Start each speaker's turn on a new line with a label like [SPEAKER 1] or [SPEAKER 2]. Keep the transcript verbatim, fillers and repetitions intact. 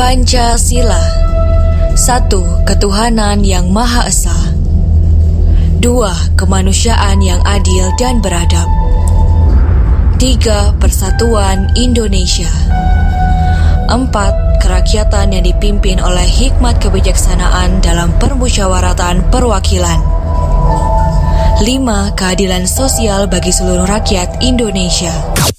[SPEAKER 1] Pancasila. Satu. Ketuhanan yang Maha Esa. Dua. Kemanusiaan yang adil dan beradab. Tiga. Persatuan Indonesia. Empat. Kerakyatan yang dipimpin oleh hikmat kebijaksanaan dalam permusyawaratan perwakilan. Lima. Keadilan sosial bagi seluruh rakyat Indonesia.